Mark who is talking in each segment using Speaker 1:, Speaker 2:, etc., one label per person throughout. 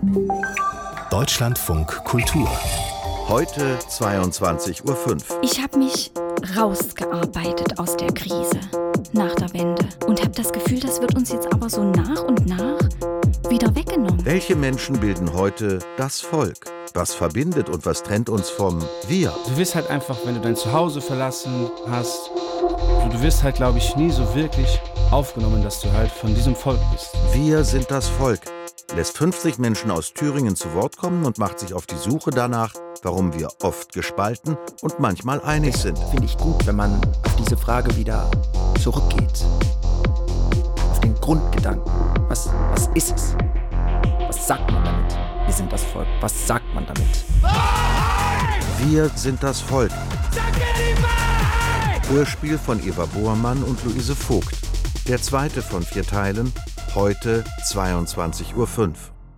Speaker 1: Deutschlandfunk Kultur.
Speaker 2: Heute 22:05 Uhr.
Speaker 3: Ich habe mich rausgearbeitet aus der Krise nach der Wende und habe das Gefühl, das wird uns jetzt aber so nach und nach wieder weggenommen.
Speaker 2: Welche Menschen bilden heute das Volk? Was verbindet und was trennt uns vom Wir?
Speaker 4: Du wirst halt einfach, wenn du dein Zuhause verlassen hast, du wirst halt, glaube ich, nie so wirklich aufgenommen, dass du halt von diesem Volk bist.
Speaker 2: Wir sind das Volk. Lässt 50 Menschen aus Thüringen zu Wort kommen und macht sich auf die Suche danach, warum wir oft gespalten und manchmal einig sind.
Speaker 5: Finde ich gut, wenn man auf diese Frage wieder zurückgeht. Auf den Grundgedanken. Was ist es? Was sagt man damit? Wir sind das Volk. Was sagt man damit?
Speaker 2: Wir sind das Volk. Hörspiel von Eva Bohrmann und Luise Vogt. Der zweite von 4 Teilen. Heute 22:05 Uhr.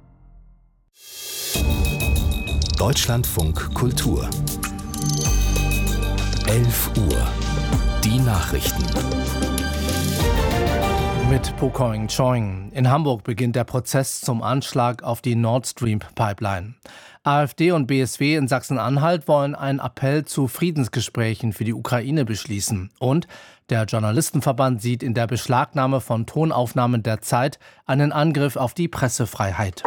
Speaker 1: Deutschlandfunk Kultur. 11 Uhr. Die Nachrichten.
Speaker 6: Mit Po Koing Choing. In Hamburg beginnt der Prozess zum Anschlag auf die Nord Stream Pipeline. AfD und BSW in Sachsen-Anhalt wollen einen Appell zu Friedensgesprächen für die Ukraine beschließen. Und der Journalistenverband sieht in der Beschlagnahme von Tonaufnahmen der Zeit einen Angriff auf die Pressefreiheit.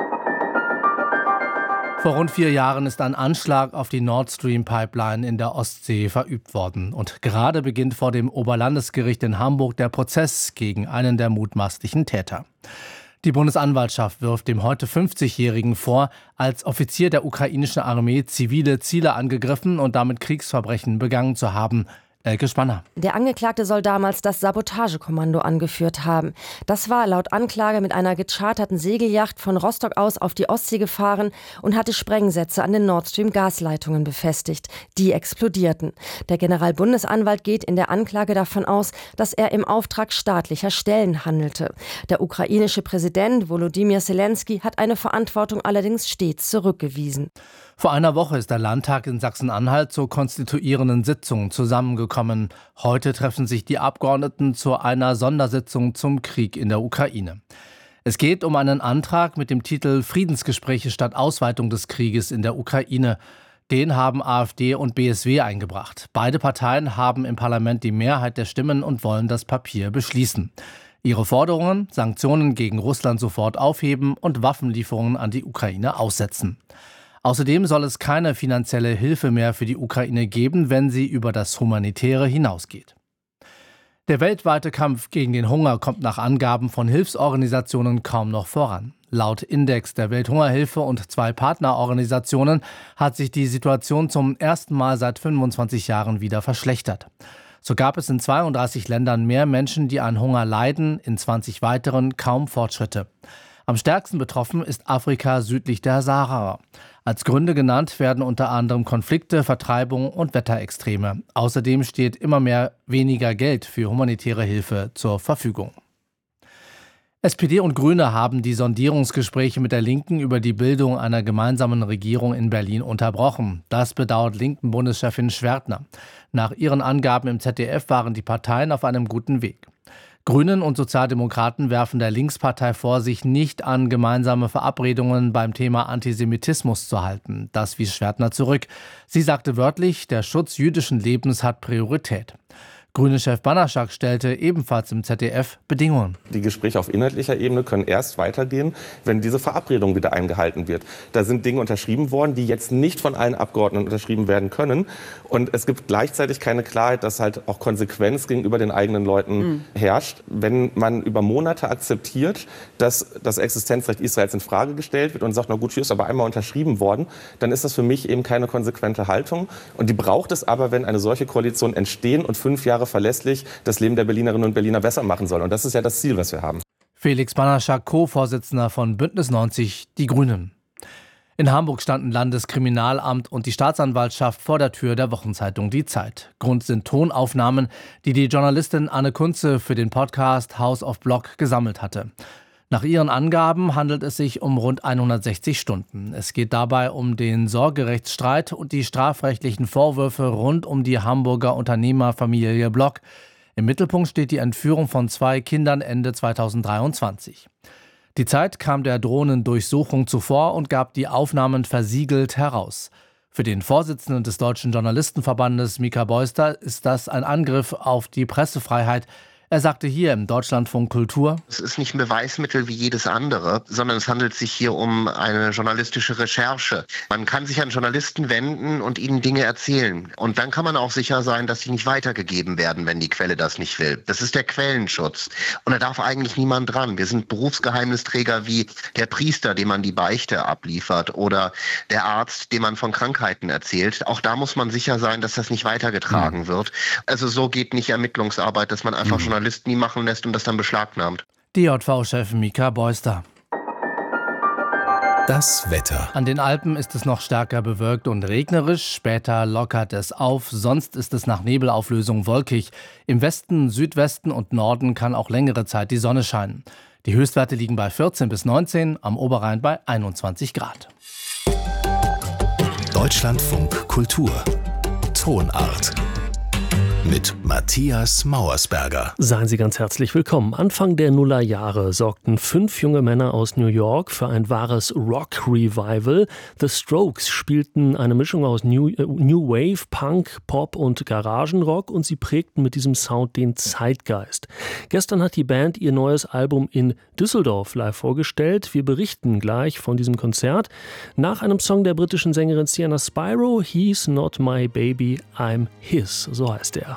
Speaker 6: Vor rund 4 Jahren ist ein Anschlag auf die Nord Stream Pipeline in der Ostsee verübt worden. Und gerade beginnt vor dem Oberlandesgericht in Hamburg der Prozess gegen einen der mutmaßlichen Täter. Die Bundesanwaltschaft wirft dem heute 50-Jährigen vor, als Offizier der ukrainischen Armee zivile Ziele angegriffen und damit Kriegsverbrechen begangen zu haben. Elke Spanner.
Speaker 7: Der Angeklagte soll damals das Sabotagekommando angeführt haben. Das war laut Anklage mit einer gecharterten Segelyacht von Rostock aus auf die Ostsee gefahren und hatte Sprengsätze an den Nord Stream Gasleitungen befestigt. Die explodierten. Der Generalbundesanwalt geht in der Anklage davon aus, dass er im Auftrag staatlicher Stellen handelte. Der ukrainische Präsident Volodymyr Zelensky hat eine Verantwortung allerdings stets zurückgewiesen.
Speaker 6: Vor einer Woche ist der Landtag in Sachsen-Anhalt zur konstituierenden Sitzung zusammengekommen. Heute treffen sich die Abgeordneten zu einer Sondersitzung zum Krieg in der Ukraine. Es geht um einen Antrag mit dem Titel Friedensgespräche statt Ausweitung des Krieges in der Ukraine. Den haben AfD und BSW eingebracht. Beide Parteien haben im Parlament die Mehrheit der Stimmen und wollen das Papier beschließen. Ihre Forderungen: Sanktionen gegen Russland sofort aufheben und Waffenlieferungen an die Ukraine aussetzen. Außerdem soll es keine finanzielle Hilfe mehr für die Ukraine geben, wenn sie über das Humanitäre hinausgeht. Der weltweite Kampf gegen den Hunger kommt nach Angaben von Hilfsorganisationen kaum noch voran. Laut Index der Welthungerhilfe und 2 Partnerorganisationen hat sich die Situation zum ersten Mal seit 25 Jahren wieder verschlechtert. So gab es in 32 Ländern mehr Menschen, die an Hunger leiden, in 20 weiteren kaum Fortschritte. Am stärksten betroffen ist Afrika südlich der Sahara. Als Gründe genannt werden unter anderem Konflikte, Vertreibung und Wetterextreme. Außerdem steht immer weniger Geld für humanitäre Hilfe zur Verfügung. SPD und Grüne haben die Sondierungsgespräche mit der Linken über die Bildung einer gemeinsamen Regierung in Berlin unterbrochen. Das bedauert Linken-Bundeschefin Schwertner. Nach ihren Angaben im ZDF waren die Parteien auf einem guten Weg. Grünen und Sozialdemokraten werfen der Linkspartei vor, sich nicht an gemeinsame Verabredungen beim Thema Antisemitismus zu halten. Das wies Schwertner zurück. Sie sagte wörtlich, der Schutz jüdischen Lebens hat Priorität. Grüne-Chef Banaschak stellte ebenfalls im ZDF Bedingungen.
Speaker 8: Die Gespräche auf inhaltlicher Ebene können erst weitergehen, wenn diese Verabredung wieder eingehalten wird. Da sind Dinge unterschrieben worden, die jetzt nicht von allen Abgeordneten unterschrieben werden können. Und es gibt gleichzeitig keine Klarheit, dass halt auch Konsequenz gegenüber den eigenen Leuten herrscht. Wenn man über Monate akzeptiert, dass das Existenzrecht Israels in Frage gestellt wird und sagt, na gut, hier ist aber einmal unterschrieben worden, dann ist das für mich eben keine konsequente Haltung. Und die braucht es aber, wenn eine solche Koalition entstehen und 5 Jahre verlässlich das Leben der Berlinerinnen und Berliner besser machen soll. Und das ist ja das Ziel, was wir haben.
Speaker 6: Felix Banaschak, Co-Vorsitzender von Bündnis 90, die Grünen. In Hamburg standen Landeskriminalamt und die Staatsanwaltschaft vor der Tür der Wochenzeitung Die Zeit. Grund sind Tonaufnahmen, die die Journalistin Anne Kunze für den Podcast House of Block gesammelt hatte. Nach ihren Angaben handelt es sich um rund 160 Stunden. Es geht dabei um den Sorgerechtsstreit und die strafrechtlichen Vorwürfe rund um die Hamburger Unternehmerfamilie Block. Im Mittelpunkt steht die Entführung von 2 Kindern Ende 2023. Die Zeit kam der Drohnendurchsuchung zuvor und gab die Aufnahmen versiegelt heraus. Für den Vorsitzenden des Deutschen Journalistenverbandes, Mika Beuster, ist das ein Angriff auf die Pressefreiheit. Er sagte hier im Deutschlandfunk Kultur:
Speaker 9: Es ist nicht ein Beweismittel wie jedes andere, sondern es handelt sich hier um eine journalistische Recherche. Man kann sich an Journalisten wenden und ihnen Dinge erzählen. Und dann kann man auch sicher sein, dass sie nicht weitergegeben werden, wenn die Quelle das nicht will. Das ist der Quellenschutz. Und da darf eigentlich niemand dran. Wir sind Berufsgeheimnisträger wie der Priester, dem man die Beichte abliefert, oder der Arzt, dem man von Krankheiten erzählt. Auch da muss man sicher sein, dass das nicht weitergetragen wird. Also so geht nicht Ermittlungsarbeit, dass man einfach Journalisten nie machen lässt und das dann beschlagnahmt.
Speaker 6: DJV-Chef Mika Beuster.
Speaker 1: Das Wetter.
Speaker 6: An den Alpen ist es noch stärker bewölkt und regnerisch. Später lockert es auf. Sonst ist es nach Nebelauflösung wolkig. Im Westen, Südwesten und Norden kann auch längere Zeit die Sonne scheinen. Die Höchstwerte liegen bei 14 bis 19, am Oberrhein bei 21 Grad.
Speaker 1: Deutschlandfunk Kultur. Tonart. Mit Matthias Mauersberger.
Speaker 10: Seien Sie ganz herzlich willkommen. Anfang der Nullerjahre sorgten 5 junge Männer aus New York für ein wahres Rock-Revival. The Strokes spielten eine Mischung aus New Wave, Punk, Pop und Garagenrock und sie prägten mit diesem Sound den Zeitgeist. Gestern hat die Band ihr neues Album in Düsseldorf live vorgestellt. Wir berichten gleich von diesem Konzert. Nach einem Song der britischen Sängerin Sienna Spiro, He's Not My Baby, I'm His, so heißt er.